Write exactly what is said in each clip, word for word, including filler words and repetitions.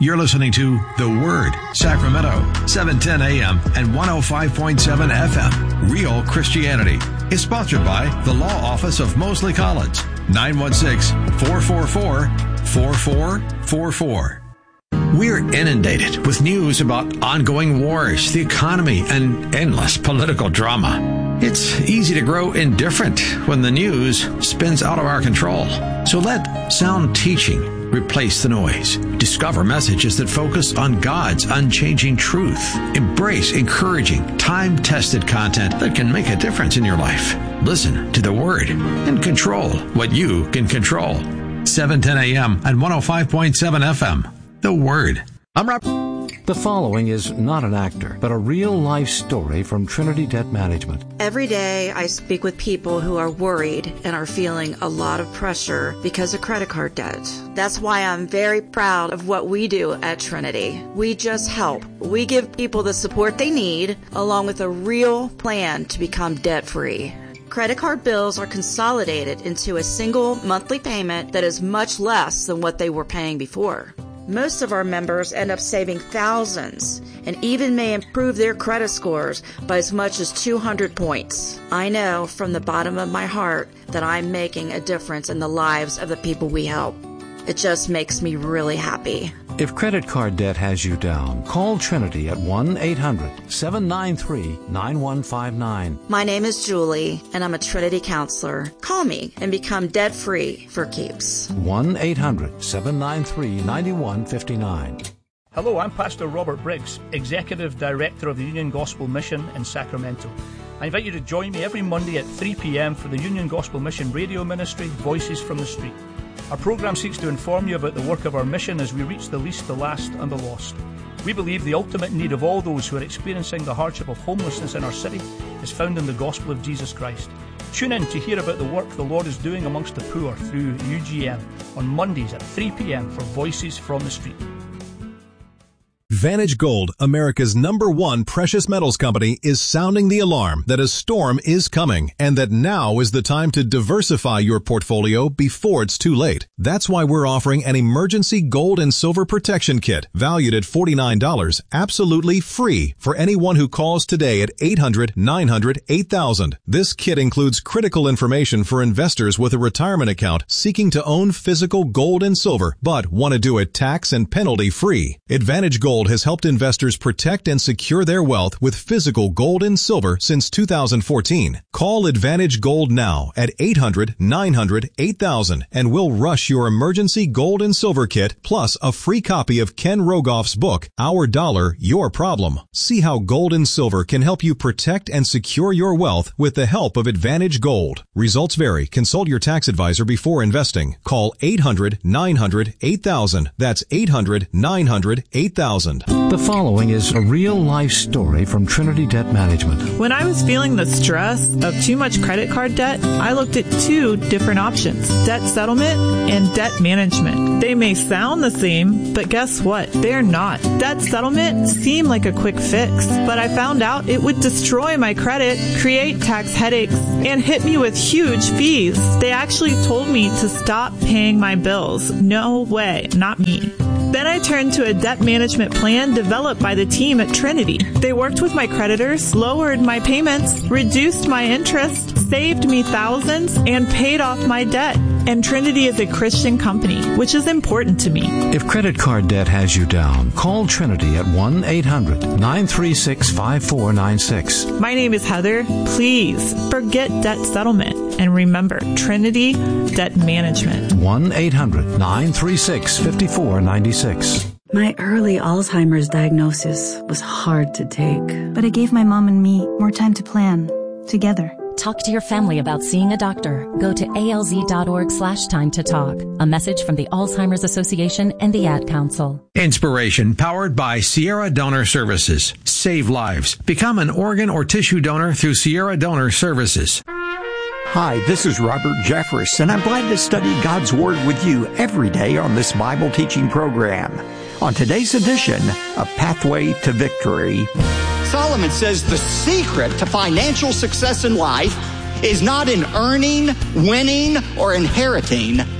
You're listening to The Word, Sacramento, seven ten A M and one oh five point seven F M. Real Christianity is sponsored by the Law Office of Mosley College, nine one six, four four four, four four four four. We're inundated with news about ongoing wars, the economy, and endless political drama. It's easy to grow indifferent when the news spins out of our control. So let sound teaching replace the noise. Discover messages that focus on God's unchanging truth. Embrace encouraging, time-tested content that can make a difference in your life. Listen to the Word and control what you can control. seven ten A M and one oh five point seven F M. The Word. I'm Rob. The following is not an actor, but a real-life story from Trinity Debt Management. Every day I speak with people who are worried and are feeling a lot of pressure because of credit card debt. That's why I'm very proud of what we do at Trinity. We just help. We give people the support they need, along with a real plan to become debt-free. Credit card bills are consolidated into a single monthly payment that is much less than what they were paying before. Most of our members end up saving thousands and even may improve their credit scores by as much as two hundred points. I know from the bottom of my heart that I'm making a difference in the lives of the people we help. It just makes me really happy. If credit card debt has you down, call Trinity at one eight hundred, seven nine three, nine one five nine. My name is Julie, and I'm a Trinity counselor. Call me and become debt-free for keeps. one eight hundred, seven nine three, nine one five nine. Hello, I'm Pastor Robert Briggs, Executive Director of the Union Gospel Mission in Sacramento. I invite you to join me every Monday at three p.m. for the Union Gospel Mission radio ministry, Voices from the Street. Our program seeks to inform you about the work of our mission as we reach the least, the last, and the lost. We believe the ultimate need of all those who are experiencing the hardship of homelessness in our city is found in the gospel of Jesus Christ. Tune in to hear about the work the Lord is doing amongst the poor through U G M on Mondays at three p.m. for Voices from the Street. Vantage Gold, America's number one precious metals company, is sounding the alarm that a storm is coming and that now is the time to diversify your portfolio before it's too late. That's why we're offering an emergency gold and silver protection kit valued at forty-nine dollars, absolutely free for anyone who calls today at eight hundred, nine hundred, eight thousand. This kit includes critical information for investors with a retirement account seeking to own physical gold and silver but want to do it tax and penalty free. Advantage Gold has helped investors protect and secure their wealth with physical gold and silver since two thousand fourteen. Call Advantage Gold now at eight hundred, nine hundred, eight thousand and we'll rush your emergency gold and silver kit plus a free copy of Ken Rogoff's book, Our Dollar, Your Problem. See how gold and silver can help you protect and secure your wealth with the help of Advantage Gold. Results vary. Consult your tax advisor before investing. Call eight hundred, nine hundred, eight thousand. That's eight hundred, nine hundred, eight thousand. The following is a real-life story from Trinity Debt Management. When I was feeling the stress of too much credit card debt, I looked at two different options: debt settlement and debt management. They may sound the same, but guess what? They're not. Debt settlement seemed like a quick fix, but I found out it would destroy my credit, create tax headaches, and hit me with huge fees. They actually told me to stop paying my bills. No way, not me. Then I turned to a debt management plan developed by the team at Trinity. They worked with my creditors, lowered my payments, reduced my interest, saved me thousands, and paid off my debt. And Trinity is a Christian company, which is important to me. If credit card debt has you down, call Trinity at one eight hundred, nine three six, five four nine six. My name is Heather. Please forget debt settlement and remember Trinity Debt Management. one eight hundred, nine three six, five four nine six. My early Alzheimer's diagnosis was hard to take, but it gave my mom and me more time to plan together. Talk to your family about seeing a doctor. Go to alz.org slash time to talk. A message from the Alzheimer's Association and the Ad Council. Inspiration powered by Sierra Donor Services. Save lives. Become an organ or tissue donor through Sierra Donor Services. Hi, this is Robert Jeffress, and I'm glad to study God's Word with you every day on this Bible teaching program. On today's edition, A Pathway to Victory. Solomon says the secret to financial success in life is not in earning, winning, or inheriting,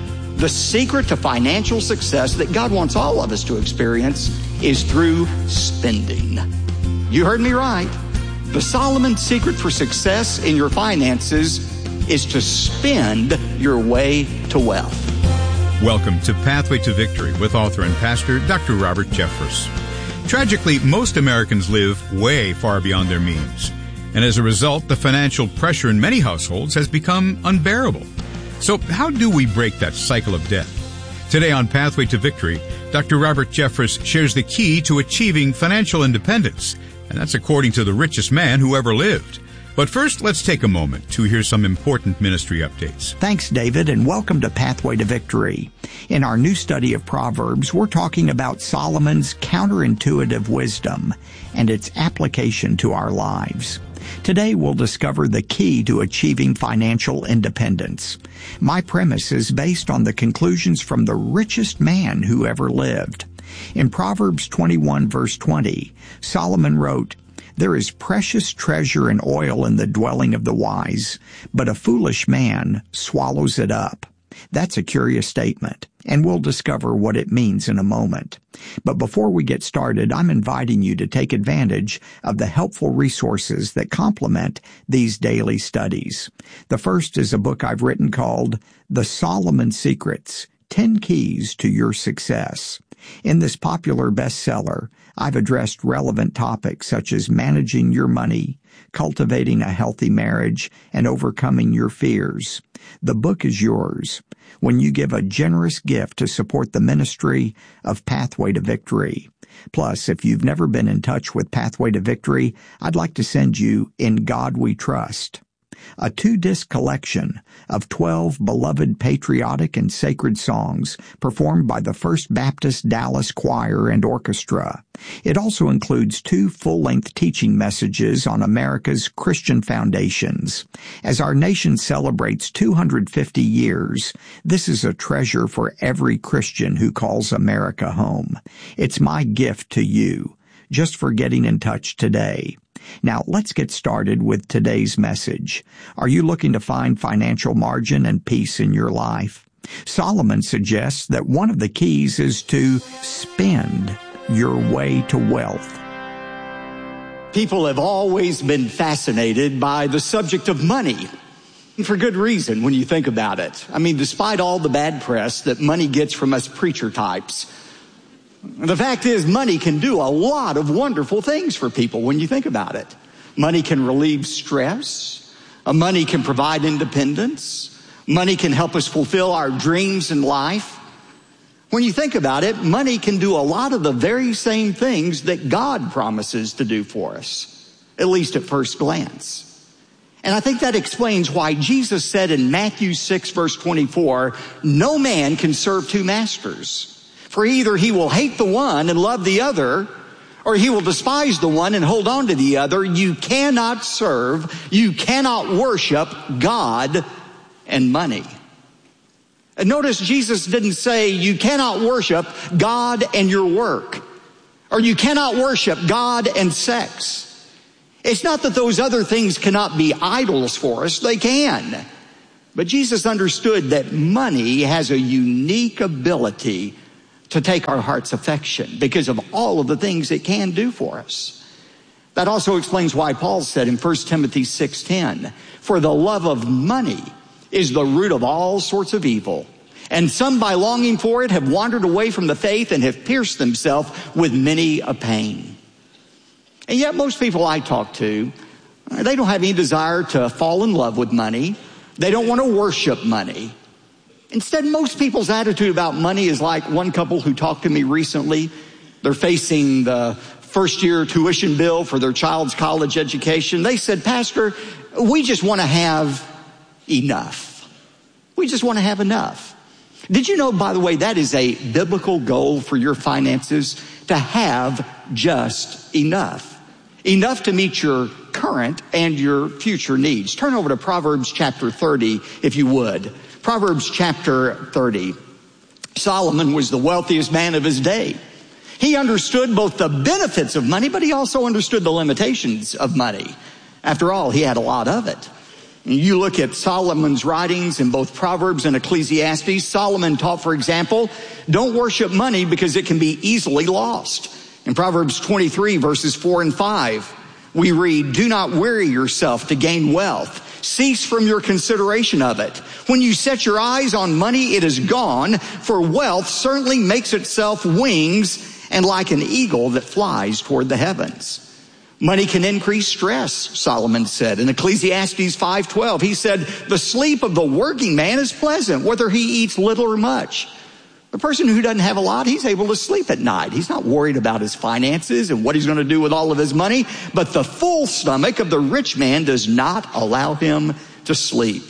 The secret to financial success that God wants all of us to experience is through spending. You heard me right. The Solomon secret for success in your finances is to spend your way to wealth. Welcome to Pathway to Victory with author and pastor Doctor Robert Jeffress. Tragically, most Americans live way far beyond their means. And as a result, the financial pressure in many households has become unbearable. So how do we break that cycle of debt? Today on Pathway to Victory, Doctor Robert Jeffress shares the key to achieving financial independence, and that's according to the richest man who ever lived. But first, let's take a moment to hear some important ministry updates. Thanks, David, and welcome to Pathway to Victory. In our new study of Proverbs, we're talking about Solomon's counterintuitive wisdom and its application to our lives. Today, we'll discover the key to achieving financial independence. My premise is based on the conclusions from the richest man who ever lived. In Proverbs twenty-one, verse twenty, Solomon wrote, "There is precious treasure and oil in the dwelling of the wise, but a foolish man swallows it up." That's a curious statement, and we'll discover what it means in a moment. But before we get started, I'm inviting you to take advantage of the helpful resources that complement these daily studies. The first is a book I've written called The Solomon Secrets, ten Keys to Your Success. In this popular bestseller, I've addressed relevant topics such as managing your money, cultivating a healthy marriage, and overcoming your fears. The book is yours when you give a generous gift to support the ministry of Pathway to Victory. Plus, if you've never been in touch with Pathway to Victory, I'd like to send you In God We Trust, a two-disc collection of twelve beloved patriotic and sacred songs performed by the First Baptist Dallas Choir and Orchestra. It also includes two full-length teaching messages on America's Christian foundations. As our nation celebrates two hundred fifty years, this is a treasure for every Christian who calls America home. It's my gift to you, just for getting in touch today. Now, let's get started with today's message. Are you looking to find financial margin and peace in your life? Solomon suggests that one of the keys is to spend your way to wealth. People have always been fascinated by the subject of money. And for good reason when you think about it. I mean, despite all the bad press that money gets from us preacher types, the fact is, money can do a lot of wonderful things for people when you think about it. Money can relieve stress. Money can provide independence. Money can help us fulfill our dreams in life. When you think about it, money can do a lot of the very same things that God promises to do for us, at least at first glance. And I think that explains why Jesus said in Matthew six, verse twenty-four, "No man can serve two masters. For either he will hate the one and love the other, or he will despise the one and hold on to the other. You cannot serve, you cannot worship God and money." And notice Jesus didn't say you cannot worship God and your work, or you cannot worship God and sex. It's not that those other things cannot be idols for us, they can. But Jesus understood that money has a unique ability to take our heart's affection because of all of the things it can do for us. That also explains why Paul said in First Timothy six ten, "For the love of money is the root of all sorts of evil, and some by longing for it have wandered away from the faith and have pierced themselves with many a pain." And yet most people I talk to, they don't have any desire to fall in love with money. They don't want to worship money. Instead, most people's attitude about money is like one couple who talked to me recently. They're facing the first year tuition bill for their child's college education. They said, "Pastor, we just want to have enough. We just want to have enough." Did you know, by the way, that is a biblical goal for your finances, to have just enough. Enough to meet your current and your future needs. Turn over to Proverbs chapter thirty, if you would. Proverbs chapter thirty. Solomon was the wealthiest man of his day. He understood both the benefits of money, but he also understood the limitations of money. After all, he had a lot of it. You look at Solomon's writings in both Proverbs and Ecclesiastes. Solomon taught, for example, don't worship money because it can be easily lost. In Proverbs twenty-three, verses four and five, we read, do not weary yourself to gain wealth. Cease from your consideration of it. When you set your eyes on money, it is gone, for wealth certainly makes itself wings and like an eagle that flies toward the heavens. Money can increase stress, Solomon said. In Ecclesiastes five twelve, he said, the sleep of the working man is pleasant, whether he eats little or much. The person who doesn't have a lot, he's able to sleep at night. He's not worried about his finances and what he's going to do with all of his money. But the full stomach of the rich man does not allow him to sleep.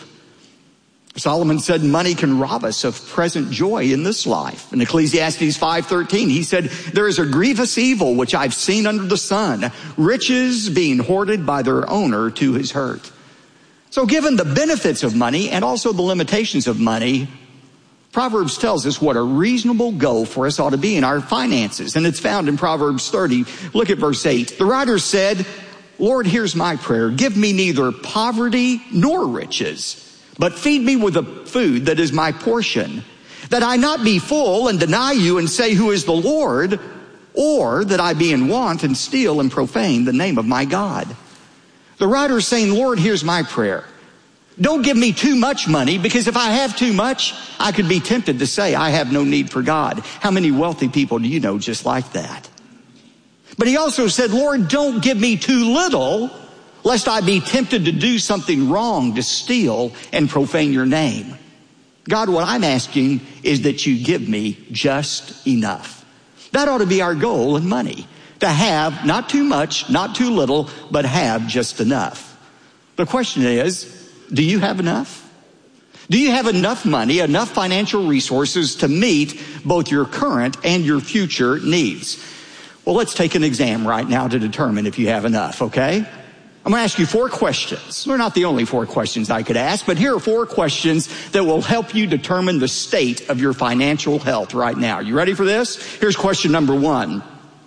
Solomon said money can rob us of present joy in this life. In Ecclesiastes five thirteen, he said, there is a grievous evil which I've seen under the sun, riches being hoarded by their owner to his hurt. So given the benefits of money and also the limitations of money, Proverbs tells us what a reasonable goal for us ought to be in our finances. And it's found in Proverbs thirty. Look at verse eight. The writer said, Lord, here's my prayer. Give me neither poverty nor riches, but feed me with the food that is my portion, that I not be full and deny you and say, who is the Lord, or that I be in want and steal and profane the name of my God. The writer is saying, Lord, here's my prayer. Don't give me too much money, because if I have too much, I could be tempted to say I have no need for God. How many wealthy people do you know just like that? But he also said, Lord, don't give me too little, lest I be tempted to do something wrong, to steal and profane your name. God, what I'm asking is that you give me just enough. That ought to be our goal in money, to have not too much, not too little, but have just enough. The question is, do you have enough? Do you have enough money, enough financial resources to meet both your current and your future needs? Well, let's take an exam right now to determine if you have enough, okay? I'm going to ask you four questions. They're not the only four questions I could ask, but here are four questions that will help you determine the state of your financial health right now. You ready for this? Here's question number one.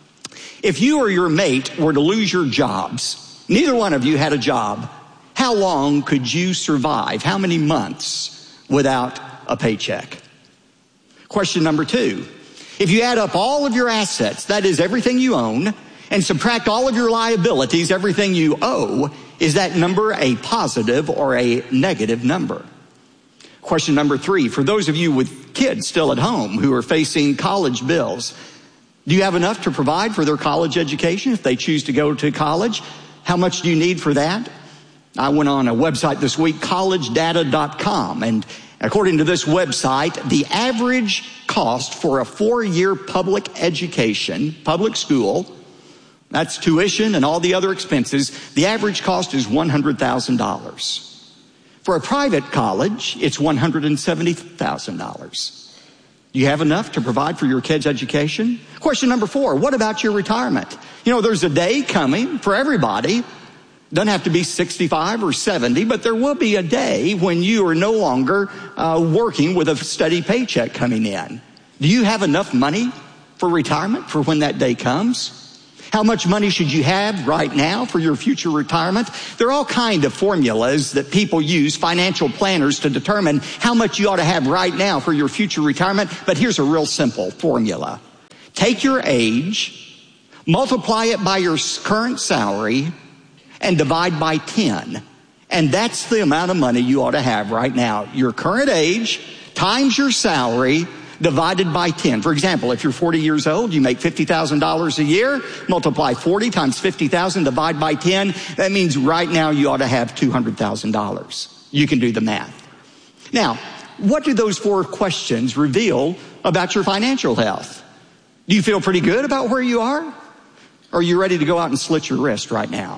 If you or your mate were to lose your jobs, neither one of you had a job, how long could you survive? How many months without a paycheck? Question number two. If you add up all of your assets, that is everything you own, and subtract all of your liabilities, everything you owe, is that number a positive or a negative number? Question number three, for those of you with kids still at home who are facing college bills, do you have enough to provide for their college education if they choose to go to college? How much do you need for that? I went on a website this week, college data dot com, and according to this website, the average cost for a four-year public education, public school, that's tuition and all the other expenses, the average cost is one hundred thousand dollars. For a private college, it's one hundred seventy thousand dollars. Do you have enough to provide for your kids' education? Question number four, what about your retirement? You know, there's a day coming for everybody. Doesn't have to be sixty-five or seventy, but there will be a day when you are no longer uh, working with a steady paycheck coming in. Do you have enough money for retirement for when that day comes? How much money should you have right now for your future retirement? There are all kinds of formulas that people use, financial planners, to determine how much you ought to have right now for your future retirement. But here's a real simple formula. Take your age, multiply it by your current salary, and divide by ten. And that's the amount of money you ought to have right now. Your current age times your salary divided by ten. For example, if you're forty years old, you make fifty thousand dollars a year, multiply forty times fifty thousand, divide by ten. That means right now you ought to have two hundred thousand dollars. You can do the math. Now, what do those four questions reveal about your financial health? Do you feel pretty good about where you are? Or are you ready to go out and slit your wrist right now?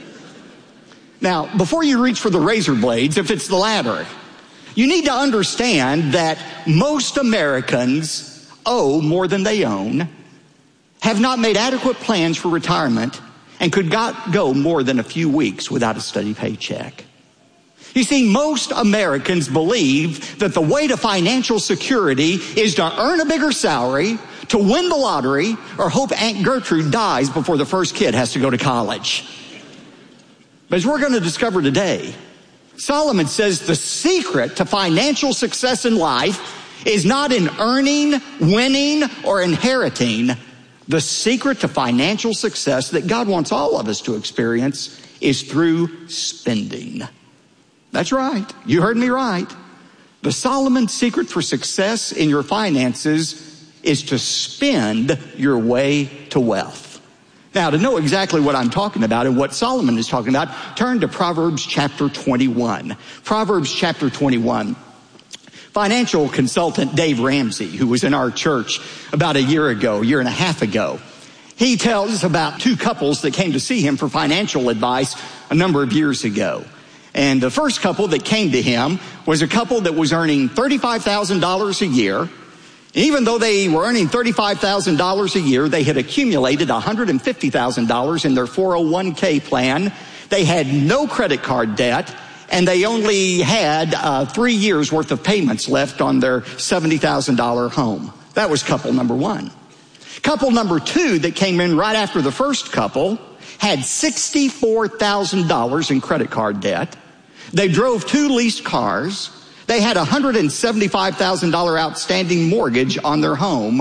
Now, before you reach for the razor blades, if it's the latter, you need to understand that most Americans owe more than they own, have not made adequate plans for retirement, and could not go more than a few weeks without a steady paycheck. You see, most Americans believe that the way to financial security is to earn a bigger salary, to win the lottery, or hope Aunt Gertrude dies before the first kid has to go to college. But as we're going to discover today, Solomon says the secret to financial success in life is not in earning, winning, or inheriting. The secret to financial success that God wants all of us to experience is through spending. That's right. You heard me right. The Solomon secret for success in your finances is to spend your way to wealth. Now, to know exactly what I'm talking about and what Solomon is talking about, turn to Proverbs chapter twenty-one. Proverbs chapter twenty-one. Financial consultant Dave Ramsey, who was in our church about a year ago, a year and a half ago, he tells about two couples that came to see him for financial advice a number of years ago. And the first couple that came to him was a couple that was earning thirty-five thousand dollars a year. Even though they were earning thirty-five thousand dollars a year, they had accumulated one hundred fifty thousand dollars in their four oh one k plan. They had no credit card debt, and they only had uh, three years worth of payments left on their seventy thousand dollars home. That was couple number one. Couple number two that came in right after the first couple had sixty-four thousand dollars in credit card debt. They drove two leased cars. They had a one hundred seventy-five thousand dollars outstanding mortgage on their home.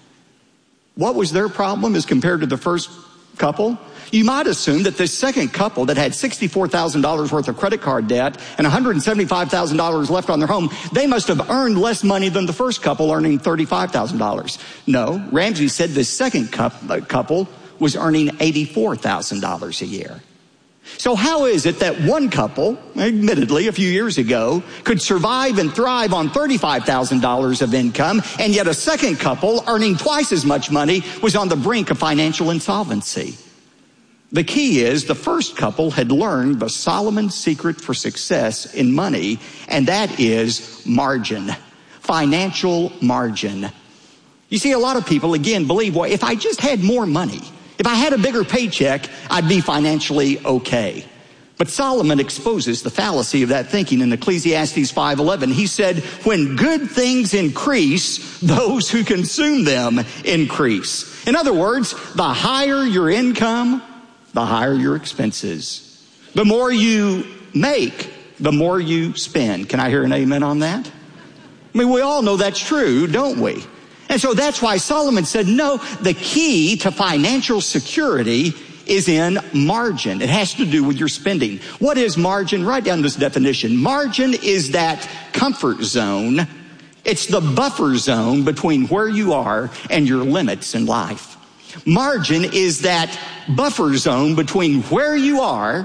What was their problem as compared to the first couple? You might assume that this second couple that had sixty-four thousand dollars worth of credit card debt and one hundred seventy-five thousand dollars left on their home, they must have earned less money than the first couple earning thirty-five thousand dollars. No, Ramsey said the second couple was earning eighty-four thousand dollars a year. So how is it that one couple, admittedly a few years ago, could survive and thrive on thirty-five thousand dollars of income, and yet a second couple earning twice as much money was on the brink of financial insolvency? The key is the first couple had learned the Solomon secret for success in money, and that is margin, financial margin. You see, a lot of people, again, believe, well, if I just had more money, if I had a bigger paycheck, I'd be financially okay. But Solomon exposes the fallacy of that thinking in Ecclesiastes five eleven. He said, when good things increase, those who consume them increase. In other words, the higher your income, the higher your expenses. The more you make, the more you spend. Can I hear an amen on that? I mean, we all know that's true, don't we? And so that's why Solomon said, no, the key to financial security is in margin. It has to do with your spending. What is margin? Write down this definition. Margin is that comfort zone. It's the buffer zone between where you are and your limits in life. Margin is that buffer zone between where you are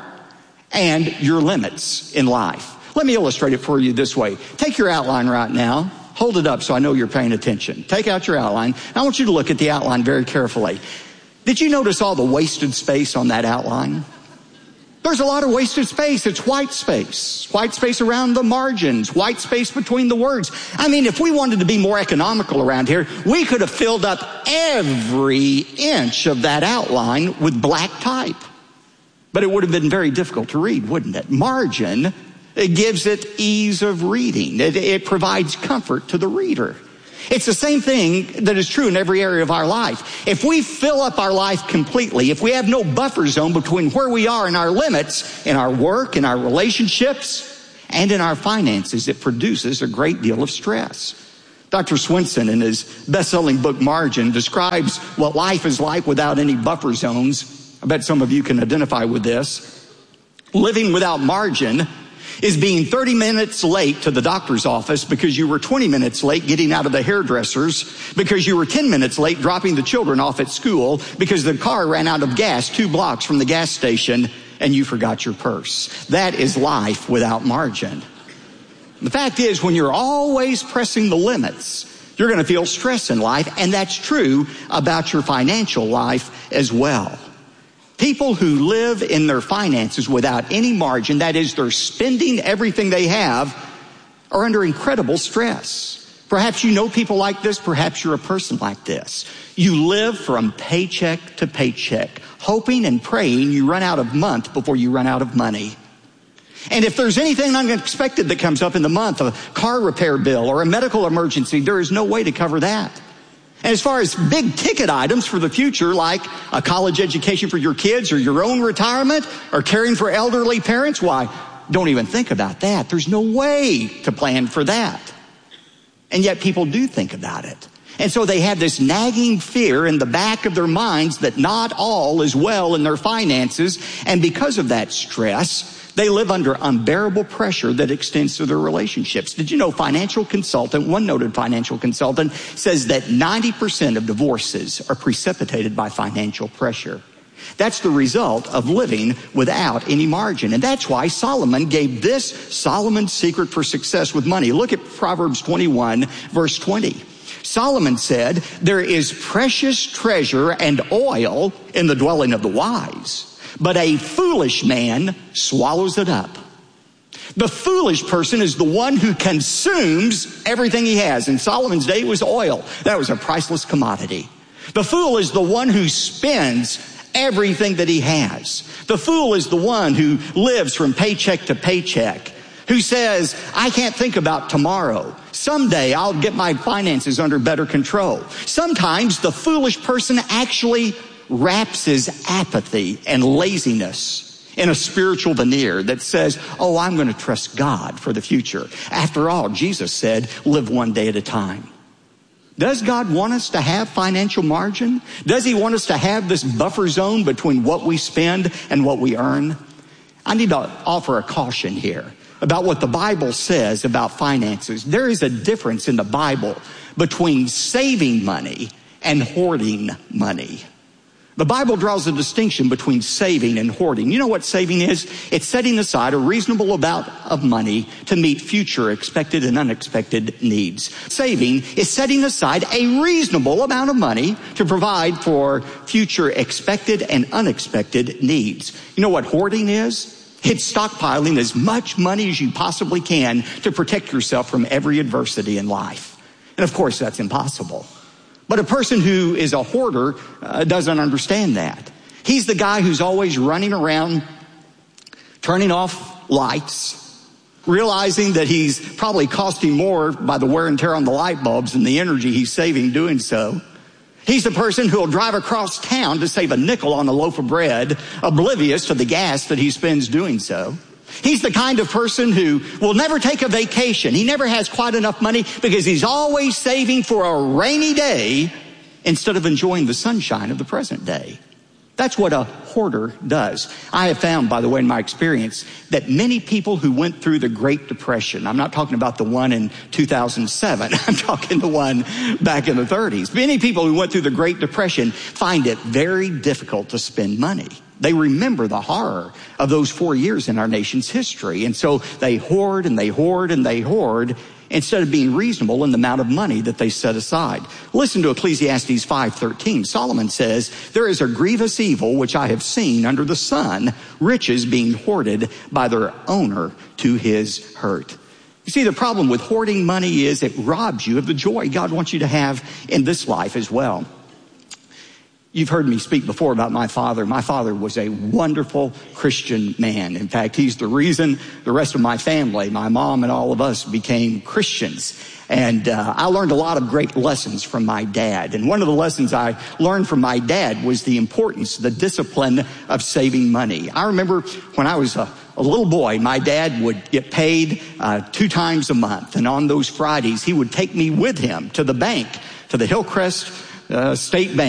and your limits in life. Let me illustrate it for you this way. Take your outline right now. Hold it up so I know you're paying attention. Take out your outline. I want you to look at the outline very carefully. Did you notice all the wasted space on that outline? There's a lot of wasted space. It's white space. White space around the margins. White space between the words. I mean, if we wanted to be more economical around here, we could have filled up every inch of that outline with black type. But it would have been very difficult to read, wouldn't it? Margin, it gives it ease of reading. It, it provides comfort to the reader. It's the same thing that is true in every area of our life. If we fill up our life completely, if we have no buffer zone between where we are and our limits, in our work, in our relationships, and in our finances, it produces a great deal of stress. Doctor Swenson, in his best-selling book, Margin, describes what life is like without any buffer zones. I bet some of you can identify with this. Living without margin is being thirty minutes late to the doctor's office because you were twenty minutes late getting out of the hairdresser's, because you were ten minutes late dropping the children off at school, because the car ran out of gas two blocks from the gas station and you forgot your purse. That is life without margin. The fact is, when you're always pressing the limits, you're going to feel stress in life, and that's true about your financial life as well. People who live in their finances without any margin, that is, they're spending everything they have, are under incredible stress. Perhaps you know people like this. Perhaps you're a person like this. You live from paycheck to paycheck, hoping and praying you run out of month before you run out of money. And if there's anything unexpected that comes up in the month, a car repair bill or a medical emergency, there is no way to cover that. And as far as big ticket items for the future, like a college education for your kids or your own retirement or caring for elderly parents, why, don't even think about that. There's no way to plan for that. And yet people do think about it. And so they have this nagging fear in the back of their minds that not all is well in their finances. And because of that stress, they live under unbearable pressure that extends to their relationships. Did you know financial consultant, one noted financial consultant, says that ninety percent of divorces are precipitated by financial pressure. That's the result of living without any margin. And that's why Solomon gave this Solomon's secret for success with money. Look at Proverbs twenty-one, verse twenty. Solomon said, there is precious treasure and oil in the dwelling of the wise, but a foolish man swallows it up. The foolish person is the one who consumes everything he has. In Solomon's day, it was oil. That was a priceless commodity. The fool is the one who spends everything that he has. The fool is the one who lives from paycheck to paycheck, who says, I can't think about tomorrow. Someday I'll get my finances under better control. Sometimes the foolish person actually wraps his apathy and laziness in a spiritual veneer that says, oh, I'm going to trust God for the future. After all, Jesus said, live one day at a time. Does God want us to have financial margin? Does he want us to have this buffer zone between what we spend and what we earn? I need to offer a caution here about what the Bible says about finances. There is a difference in the Bible between saving money and hoarding money. The Bible draws a distinction between saving and hoarding. You know what saving is? It's setting aside a reasonable amount of money to meet future expected and unexpected needs. Saving is setting aside a reasonable amount of money to provide for future expected and unexpected needs. You know what hoarding is? It's stockpiling as much money as you possibly can to protect yourself from every adversity in life. And of course, that's impossible. But a person who is a hoarder uh, doesn't understand that. He's the guy who's always running around, turning off lights, realizing that he's probably costing more by the wear and tear on the light bulbs than the energy he's saving doing so. He's the person who will drive across town to save a nickel on a loaf of bread, oblivious to the gas that he spends doing so. He's the kind of person who will never take a vacation. He never has quite enough money because he's always saving for a rainy day instead of enjoying the sunshine of the present day. That's what a hoarder does. I have found, by the way, in my experience, that many people who went through the Great Depression, I'm not talking about the one in two thousand seven, I'm talking the one back in the thirties. Many people who went through the Great Depression find it very difficult to spend money. They remember the horror of those four years in our nation's history. And so they hoard and they hoard and they hoard instead of being reasonable in the amount of money that they set aside. Listen to Ecclesiastes five thirteen. Solomon says, there is a grievous evil which I have seen under the sun, riches being hoarded by their owner to his hurt. You see, the problem with hoarding money is it robs you of the joy God wants you to have in this life as well. You've heard me speak before about my father. My father was a wonderful Christian man. In fact, he's the reason the rest of my family, my mom and all of us, became Christians. And uh, I learned a lot of great lessons from my dad. And one of the lessons I learned from my dad was the importance, the discipline of saving money. I remember when I was a, a little boy, my dad would get paid uh, two times a month. And on those Fridays, he would take me with him to the bank, to the Hillcrest uh, State Bank.